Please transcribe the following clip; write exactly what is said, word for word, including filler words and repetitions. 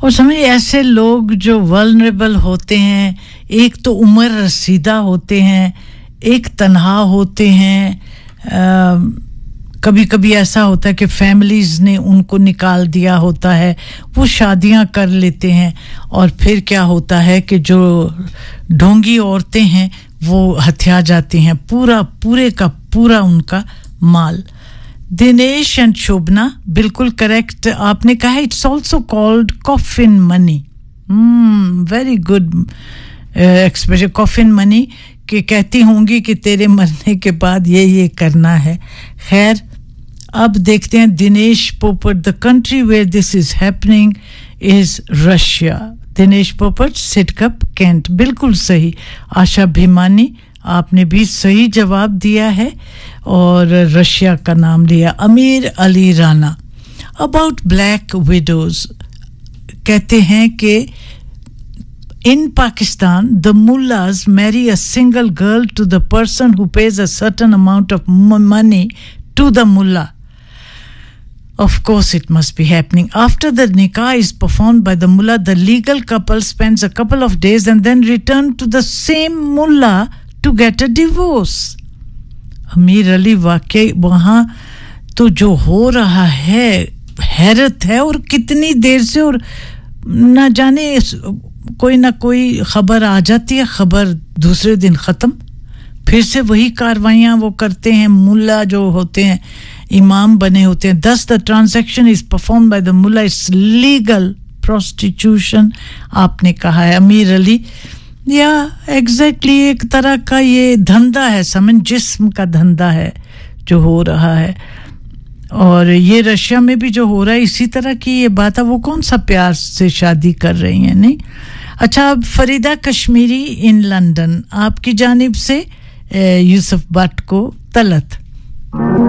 और समझ ऐसे लोग जो वल्नरेबल होते हैं, एक तो उम्र रसीदा होते हैं, एक तन्हा होते हैं, कभी कभी ऐसा होता है कि फैमिलीज ने उनको निकाल दिया होता है, वो शादियां कर लेते हैं और फिर क्या होता है कि जो ढोंगी औरतें हैं वो हथिया जाती हैं, पूरा पूरे का पूरा उनका माल। दिनेश एंड शोभना बिल्कुल करेक्ट आपने कहा है। It's also called coffin money. Very good expression, coffin money, कि कहती होंगी कि तेरे मरने के बाद ये ये करना है। खैर, अब देखते हैं दिनेश पोपट, the country where this is happening is Russia. Dinesh पोपट, सिडकप, कैंट, बिल्कुल सही। आशा भिमानी आपने भी सही जवाब दिया है और रशिया का नाम लिया। अमीर Ali Rana, about black widows, कहते हैं कि in Pakistan the mullahs marry a single girl to the person who pays a certain amount of money to the mullah. Of course it must be happening. After the nikah is performed by the mullah, the legal couple spends a couple of days and then return to the same mullah to get a divorce. अमीर अली, वाकई वहाँ तो जो हो रहा है हैरत है, और कितनी देर से, और ना जाने कोई ना कोई खबर आ जाती है, खबर दूसरे दिन ख़त्म, फिर से वही कार्रवाइयाँ वो करते हैं। मुल्ला जो होते हैं, इमाम बने होते हैं। दस the transaction is perform by the Mulla, it's legal prostitution आपने कहा है अमीर अली। या एग्जैक्टली एक तरह का ये धंधा है, समझ, जिस्म का धंधा है जो हो रहा है। और ये रशिया में भी जो हो रहा है इसी तरह की ये बात है। वो कौन सा प्यार से शादी कर रही हैं, नहीं? अच्छा, अब फरीदा कश्मीरी इन लंदन, आपकी जानिब से यूसुफ भट्ट को तलत।